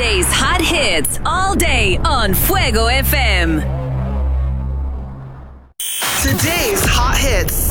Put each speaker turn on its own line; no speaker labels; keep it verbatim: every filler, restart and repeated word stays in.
Today's hot hits all day on Fuego F M.
Today's hot hits.